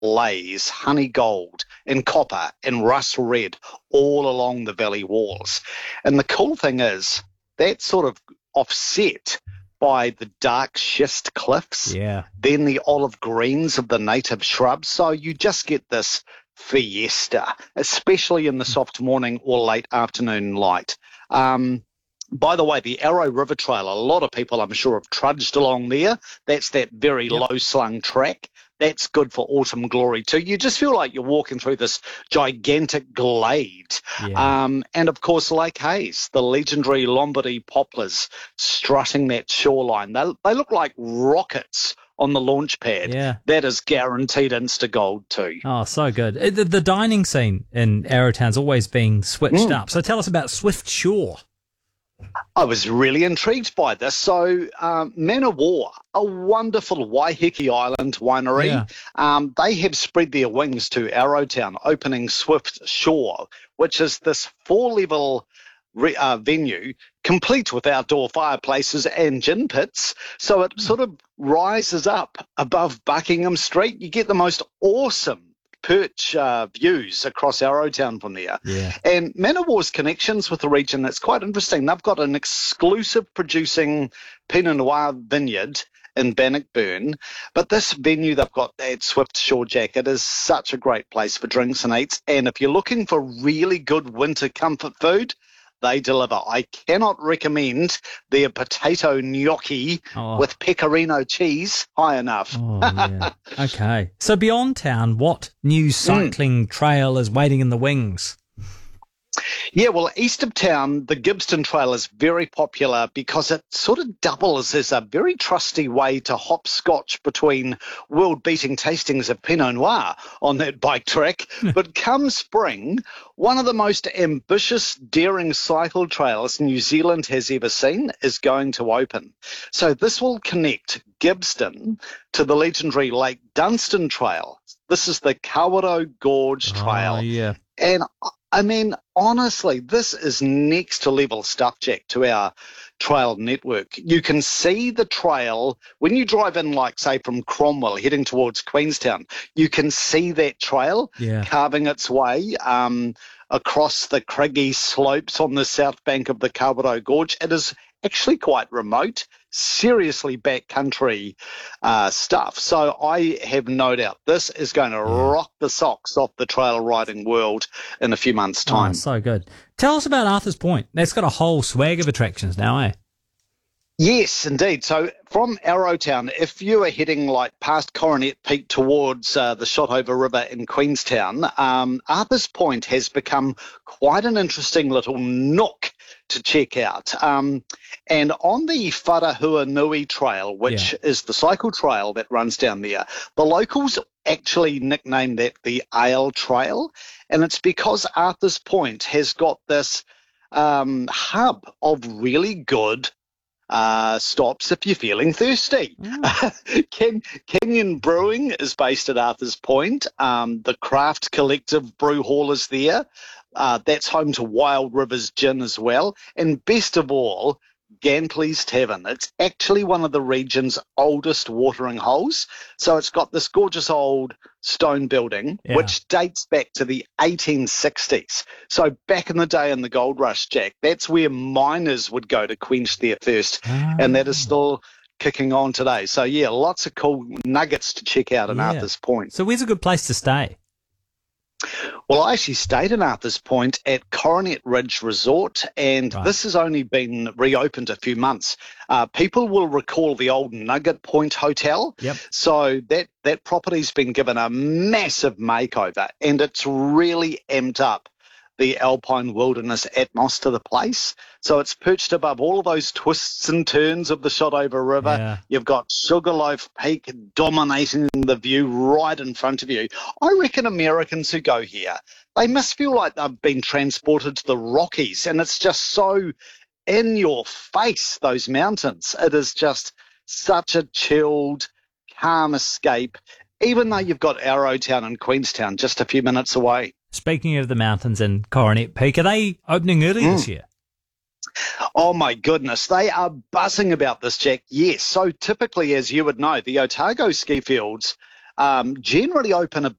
blaze, honey gold and copper and rust red all along the valley walls. And the cool thing is that's sort of offset by the dark schist cliffs, Yeah. then the olive greens of the native shrubs. So you just get this fiesta, especially in the soft morning or late afternoon light. By the way, the Arrow River Trail, a lot of people I'm sure have trudged along there. That's that very low slung track. That's good for autumn glory too. You just feel like you're walking through this gigantic glade. Yeah. And of course, Lake Hayes, the legendary Lombardy poplars strutting that shoreline. They look like rockets on the launch pad. Yeah. That is guaranteed Insta Gold too. Oh, so good. The dining scene in Arrowtown's always been switched up. So tell us about Swift Shore. I was really intrigued by this. So, Man of War, a wonderful Waiheke Island winery, they have spread their wings to Arrowtown, opening Swift Shore, which is this 4-level venue, complete with outdoor fireplaces and gin pits. So it sort of rises up above Buckingham Street. You get the most awesome perch views across Arrowtown from there. Yeah. And Man of War's connections with the region, it's quite interesting. They've got an exclusive producing Pinot Noir vineyard in Bannockburn, but this venue they've got at Swift Shore, Jack, it is such a great place for drinks and eats. And if you're looking for really good winter comfort food, they deliver. I cannot recommend their potato gnocchi with pecorino cheese high enough. Oh, yeah. Okay. So beyond town, what new cycling trail is waiting in the wings? Yeah, well, east of town, the Gibston Trail is very popular because it sort of doubles as a very trusty way to hopscotch between world-beating tastings of Pinot Noir on that bike track. But come spring, one of the most ambitious, daring cycle trails New Zealand has ever seen is going to open. So this will connect Gibston to the legendary Lake Dunstan Trail. This is the Kawerau Gorge Trail. Oh, yeah. And I mean, honestly, this is next to level stuff, Jack, to our trail network. You can see the trail when you drive in, like, say, from Cromwell heading towards Queenstown. You can see that trail carving its way across the craggy slopes on the south bank of the Kawerau Gorge. It is actually quite remote, seriously backcountry stuff. So I have no doubt this is going to rock the socks off the trail riding world in a few months' time. Oh, so good. Tell us about Arthur's Point. That's got a whole swag of attractions now, eh? Yes, indeed. So from Arrowtown, if you are heading like past Coronet Peak towards the Shotover River in Queenstown, Arthur's Point has become quite an interesting little nook to check out. And on the Wharahua Nui Trail, which is the cycle trail that runs down there, the locals actually nicknamed that the Ale Trail, and it's because Arthur's Point has got this hub of really good stops if you're feeling thirsty. Canyon Brewing is based at Arthur's Point. The Craft Collective Brew Hall is there. That's home to Wild Rivers Gin as well. And best of all, Gantley's Tavern. It's actually one of the region's oldest watering holes. So it's got this gorgeous old stone building, which dates back to the 1860s. So back in the day in the gold rush, Jack, that's where miners would go to quench their thirst. And that is still kicking on today. So, yeah, lots of cool nuggets to check out in Arthur's Point. So where's a good place to stay? Well, I actually stayed in Arthur's Point at Coronet Ridge Resort, and this has only been reopened a few months. People will recall the old Nugget Point Hotel. So that property's been given a massive makeover, and it's really amped up the alpine wilderness atmos to the place. So it's perched above all of those twists and turns of the Shotover River. You've got Sugarloaf Peak dominating the view right in front of you. I reckon Americans who go here, they must feel like they've been transported to the Rockies, and it's just so in your face, those mountains. It is just such a chilled, calm escape, even though you've got Arrowtown and Queenstown just a few minutes away. Speaking of the mountains in Coronet Peak, are they opening early this year? Oh, my goodness. They are buzzing about this, Jack. Yes. So typically, as you would know, the Otago ski fields generally open